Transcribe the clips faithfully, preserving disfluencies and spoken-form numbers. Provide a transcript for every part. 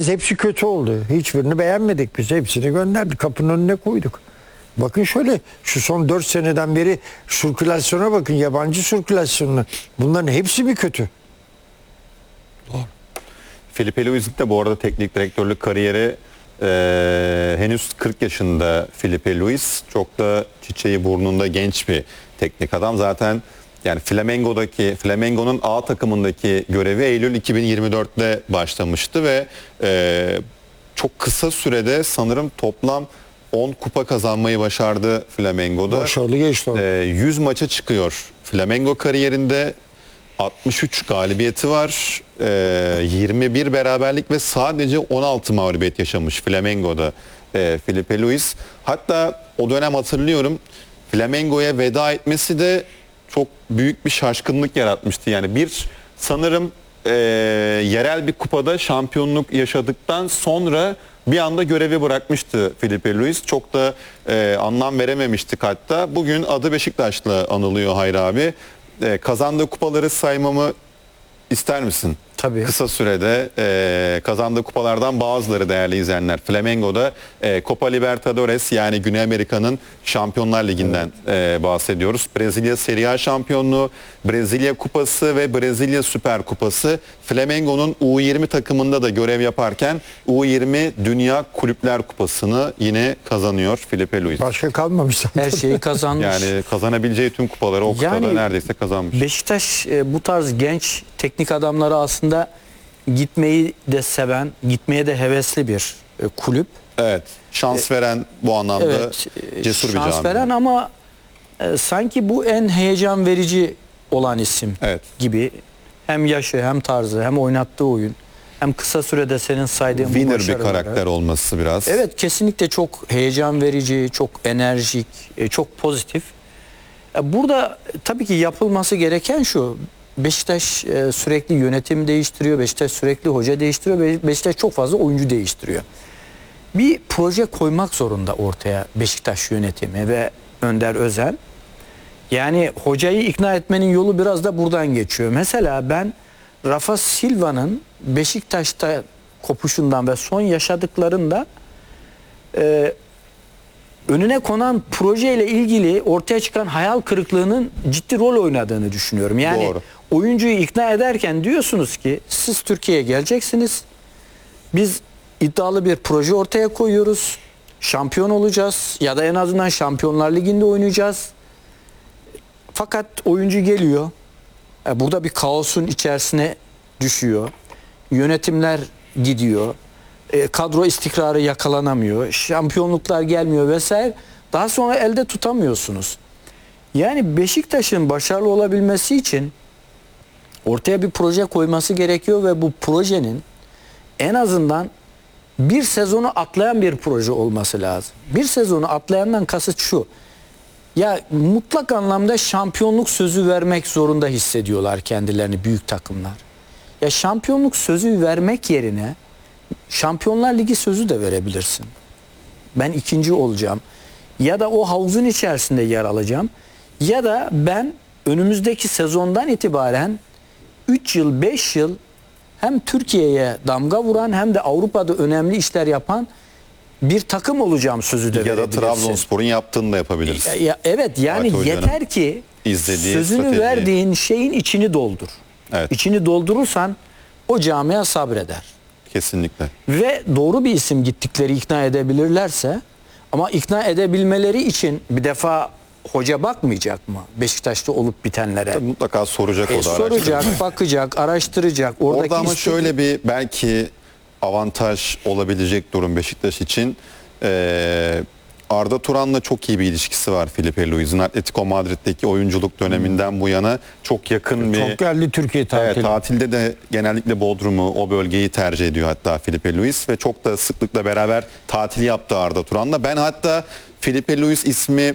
aldığımız hepsi kötü oldu. Hiçbirini beğenmedik biz. Hepsini gönderdik. Kapının önüne koyduk. Bakın şöyle şu son dört seneden beri sirkülasyona bakın. Yabancı sirkülasyonuna. Bunların hepsi mi kötü? Doğru. Felipe Luis'in de bu arada teknik direktörlük kariyeri e, henüz kırk yaşında Felipe Luis. Çok da çiçeği burnunda genç bir teknik adam. Zaten yani Flamengo'daki Flamengo'nun A takımındaki görevi Eylül iki bin yirmi dörtte başlamıştı ve e, çok kısa sürede sanırım toplam on kupa kazanmayı başardı Flamengo'da. Başarılı geçti. E, yüz maça çıkıyor Flamengo kariyerinde. altmış üç galibiyeti var. E, yirmi bir beraberlik ve sadece on altı mağlubiyet yaşamış Flamengo'da e, Felipe Luis. Hatta o dönem hatırlıyorum, Flamengo'ya veda etmesi de çok büyük bir şaşkınlık yaratmıştı. Yani bir sanırım e, yerel bir kupada şampiyonluk yaşadıktan sonra bir anda görevi bırakmıştı Felipe Luis. Çok da e, anlam verememiştik hatta. Bugün adı Beşiktaş'la anılıyor Hayri abi. E, kazandığı kupaları saymamı ister misin? Tabii. Kısa sürede e, kazandığı kupalardan bazıları değerli izleyenler. Flamengo'da e, Copa Libertadores, yani Güney Amerika'nın Şampiyonlar Ligi'nden evet. e, bahsediyoruz. Brezilya Serie A şampiyonluğu, Brezilya Kupası ve Brezilya Süper Kupası. Flamengo'nun U yirmi takımında da görev yaparken U yirmi Dünya Kulüpler Kupası'nı yine kazanıyor Felipe Luis. Başka kalmamış zaten. Her şeyi kazanmış. Yani kazanabileceği tüm kupaları o kupada Yani neredeyse kazanmış. Beşiktaş e, bu tarz genç teknik adamları aslında gitmeyi de seven, gitmeye de hevesli bir e, kulüp. Evet. Şans veren, bu anlamda Evet, cesur bir şans cami. veren ama e, sanki bu en heyecan verici olan isim Evet. gibi. Hem yaşı, hem tarzı, hem oynattığı oyun, hem kısa sürede senin saydığın bu Winner bir başarıları. karakter olması biraz. Evet, kesinlikle çok heyecan verici, çok enerjik, e, çok pozitif. E, Burada tabii ki yapılması gereken şu: Beşiktaş e, sürekli yönetim değiştiriyor, Beşiktaş sürekli hoca değiştiriyor, Be- Beşiktaş çok fazla oyuncu değiştiriyor. Bir proje koymak zorunda ortaya Beşiktaş yönetimi ve Önder Özen. Yani hocayı ikna etmenin yolu biraz da buradan geçiyor. Mesela ben Rafa Silva'nın Beşiktaş'ta kopuşundan ve son yaşadıklarında e, önüne konan projeyle ilgili ortaya çıkan hayal kırıklığının ciddi rol oynadığını düşünüyorum. Yani Doğru. oyuncuyu ikna ederken diyorsunuz ki siz Türkiye'ye geleceksiniz. Biz iddialı bir proje ortaya koyuyoruz. Şampiyon olacağız ya da en azından Şampiyonlar Ligi'nde oynayacağız. Fakat oyuncu geliyor. e, Burada bir kaosun içerisine düşüyor. Yönetimler gidiyor. E, kadro istikrarı yakalanamıyor. Şampiyonluklar gelmiyor vesaire. Daha sonra elde tutamıyorsunuz. Yani Beşiktaş'ın başarılı olabilmesi için ortaya bir proje koyması gerekiyor ve bu projenin en azından bir sezonu atlayan bir proje olması lazım. Bir sezonu atlayandan kasıt şu: ya mutlak anlamda şampiyonluk sözü vermek zorunda hissediyorlar kendilerini büyük takımlar. Ya şampiyonluk sözü vermek yerine Şampiyonlar Ligi sözü de verebilirsin. Ben ikinci olacağım. Ya da o havuzun içerisinde yer alacağım. Ya da ben önümüzdeki sezondan itibaren üç yıl, beş yıl hem Türkiye'ye damga vuran hem de Avrupa'da önemli işler yapan bir takım olacağım sözü de Ya da verebilirsin. Trabzonspor'un yaptığını da yapabiliriz. Ya, ya, evet yani Fatih Hoca'nın yeter ki izlediği sözünü strateji. verdiğin şeyin içini doldur. Evet. İçini doldurursan o camia sabreder. Kesinlikle. Ve doğru bir isim gittikleri ikna edebilirlerse, ama ikna edebilmeleri için bir defa hoca bakmayacak mı Beşiktaş'ta olup bitenlere? Tabii mutlaka soracak E, o da. soracak, araştıracak. bakacak, araştıracak. Oradaki Orada ama istek- şöyle bir belki avantaj olabilecek durum Beşiktaş için. Ee, Arda Turan'la çok iyi bir ilişkisi var Felipe Luis'in. Atletico Madrid'deki oyunculuk döneminden bu yana çok yakın bir... Çok geldi Türkiye tatili. Evet, tatilde de genellikle Bodrum'u, o bölgeyi tercih ediyor hatta Felipe Luis ve çok da sıklıkla beraber tatil yaptı Arda Turan'la. Ben hatta Felipe Luis ismi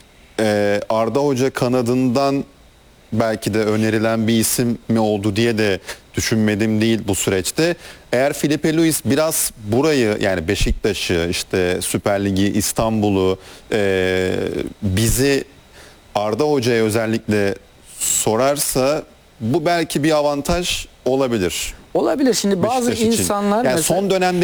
e, Arda Hoca kanadından belki de önerilen bir isim mi oldu diye de düşünmedim değil bu süreçte. Eğer Felipe Luis biraz burayı, yani Beşiktaş'ı, işte Süper Lig'i, İstanbul'u, e, bizi Arda Hoca'ya özellikle sorarsa bu belki bir avantaj olabilir. olabilir. Şimdi bazı Beşiktaş için. insanlar Yani mesela son dönemde